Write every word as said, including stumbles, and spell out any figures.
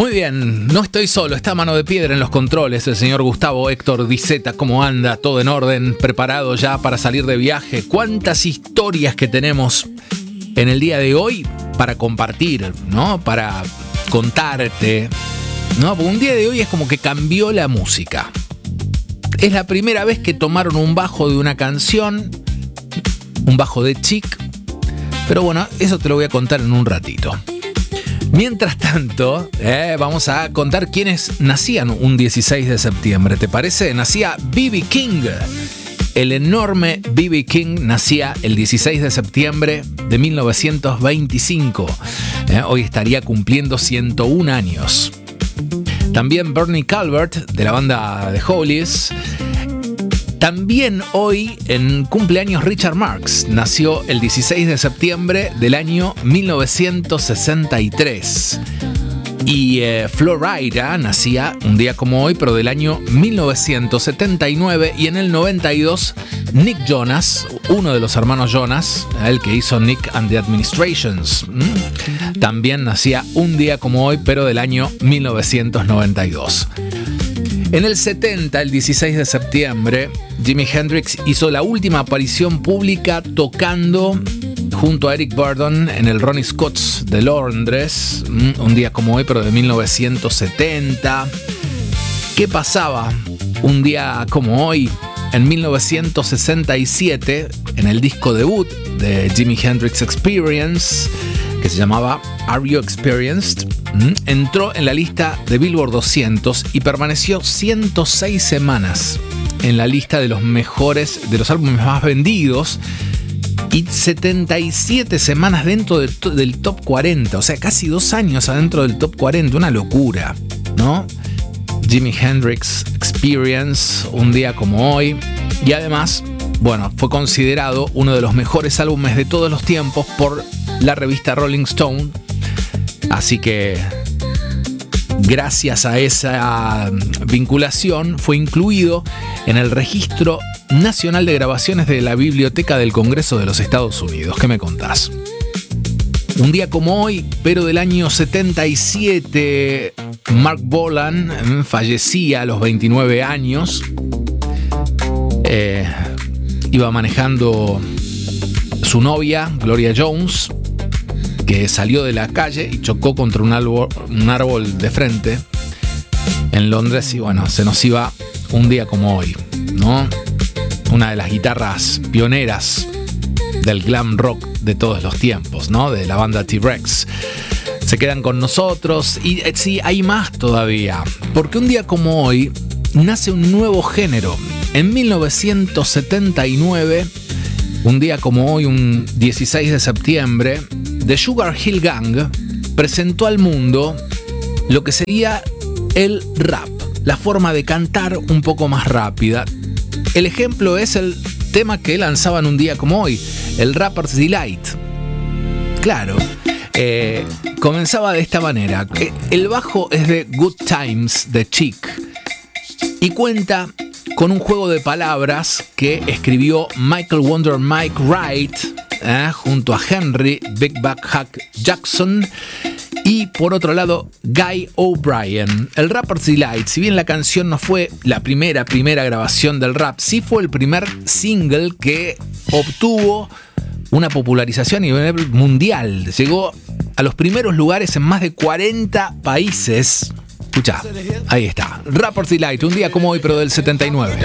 Muy bien, no estoy solo, está Mano de Piedra en los controles, el señor Gustavo Héctor Diceta. ¿Cómo anda? Todo en orden, preparado ya para salir de viaje. ¿Cuántas historias que tenemos en el día de hoy para compartir, ¿no? Para contarte, ¿no? Porque un día de hoy es como que cambió la música. Es la primera vez que tomaron un bajo de una canción, un bajo de Chic, pero bueno, eso te lo voy a contar en un ratito. Mientras tanto, eh, vamos a contar quiénes nacían un dieciséis de septiembre. ¿Te parece? Nacía B B King. El enorme B B King nacía el dieciséis de septiembre de mil novecientos veinticinco. Eh, hoy estaría cumpliendo ciento un años. También Bernie Calvert, de la banda The Hollies. También hoy en cumpleaños Richard Marx, nació el dieciséis de septiembre del año mil novecientos sesenta y tres. Y eh, Flo Rida nacía un día como hoy, pero del año mil novecientos setenta y nueve. Y en el noventa y dos, Nick Jonas, uno de los hermanos Jonas, el que hizo Nick and the Administrations, ¿m? También nacía un día como hoy, pero del año mil novecientos noventa y dos. En el setenta, el dieciséis de septiembre, Jimi Hendrix hizo la última aparición pública tocando junto a Eric Burdon en el Ronnie Scott's de Londres, un día como hoy, pero de mil novecientos setenta. ¿Qué pasaba un día como hoy? En mil novecientos sesenta y siete, en el disco debut de Jimi Hendrix Experience, que se llamaba Are You Experienced?, entró en la lista de Billboard doscientos y permaneció ciento seis semanas en la lista de los mejores, de los álbumes más vendidos, y setenta y siete semanas dentro de to- del top cuarenta, o sea, casi dos años adentro del top cuarenta, una locura, ¿no? Jimi Hendrix Experience, un día como hoy, y además, bueno, fue considerado uno de los mejores álbumes de todos los tiempos por la revista Rolling Stone. Así que, gracias a esa vinculación, fue incluido en el Registro Nacional de Grabaciones de la Biblioteca del Congreso de los Estados Unidos. ¿Qué me contás? Un día como hoy, pero del año setenta y siete, Mark Bolan fallecía a los veintinueve años. Eh, iba manejando su novia, Gloria Jones, que salió de la calle y chocó contra un árbol, un árbol de frente en Londres, y bueno, se nos iba un día como hoy, ¿no? Una de las guitarras pioneras del glam rock de todos los tiempos, ¿no? De la banda T-Rex. Se quedan con nosotros y eh, sí, hay más todavía, porque un día como hoy nace un nuevo género. En mil novecientos setenta y nueve, un día como hoy, un dieciséis de septiembre, The Sugar Hill Gang presentó al mundo lo que sería el rap, la forma de cantar un poco más rápida. El ejemplo es el tema que lanzaban un día como hoy, el Rapper's Delight. Claro, eh, comenzaba de esta manera. El bajo es de Good Times de Chic y cuenta con un juego de palabras que escribió Michael Wonder Mike Wright, eh, junto a Henry Big Buck Hack Jackson y por otro lado Guy O'Brien. El Rapper's Delight, si bien la canción no fue la primera primera grabación del rap, sí fue el primer single que obtuvo una popularización a nivel mundial. Llegó a los primeros lugares en más de cuarenta países. Escucha, ahí está, Rapper's Delight, un día como hoy, pero del setenta y nueve.